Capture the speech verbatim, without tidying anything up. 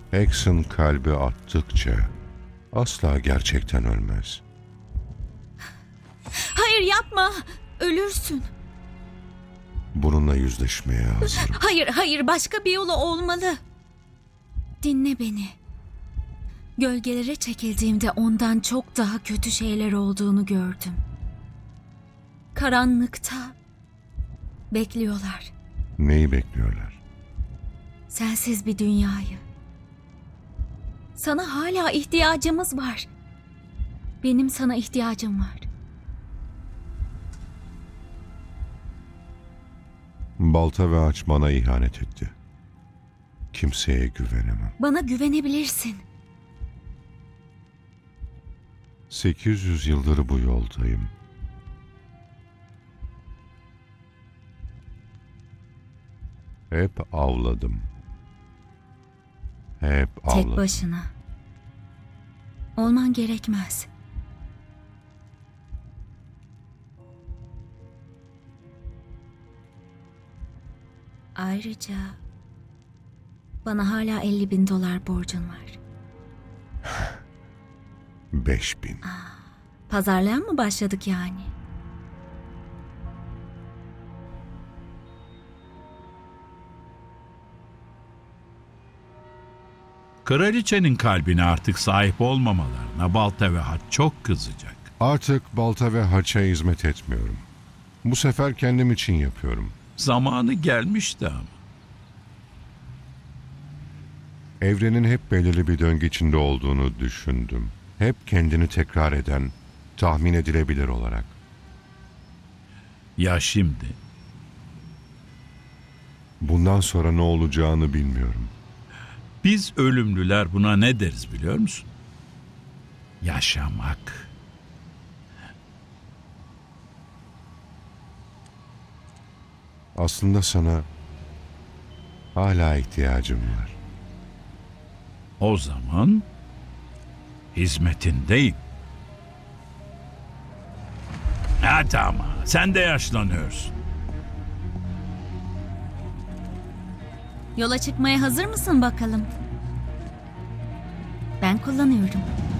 Hex'in kalbi attıkça asla gerçekten ölmez. Hayır yapma. Ölürsün. Bununla yüzleşmeye hazırım. Hayır hayır başka bir yolu olmalı. Dinle beni. Gölgelere çekildiğimde ondan çok daha kötü şeyler olduğunu gördüm. Karanlıkta bekliyorlar. Neyi bekliyorlar? Sensiz bir dünyayı. Sana hala ihtiyacımız var. Benim sana ihtiyacım var. Balta ve ağaç bana ihanet etti. Kimseye güvenemem. Bana güvenebilirsin. sekiz yüz yıldır bu yoldayım. Hep avladım. Hep avladım. Tek başına. Olman gerekmez. Ayrıca bana hala elli bin dolar borcun var. Beş bin. Pazarlığa mı başladık yani? Kraliçenin kalbine artık sahip olmamalarına Balta ve Haç çok kızacak. Artık balta ve haça hizmet etmiyorum. Bu sefer kendim için yapıyorum. Zamanı gelmişti ama. Evrenin hep belirli bir döngü içinde olduğunu düşündüm. Hep kendini tekrar eden, tahmin edilebilir olarak. Ya şimdi? Bundan sonra ne olacağını bilmiyorum. Biz ölümlüler buna ne deriz biliyor musun? Yaşamak. Aslında sana hala ihtiyacım var. O zaman hizmetindeyim. Hadi ama sen de yaşlanıyorsun. Yola çıkmaya hazır mısın bakalım? Ben kullanıyorum.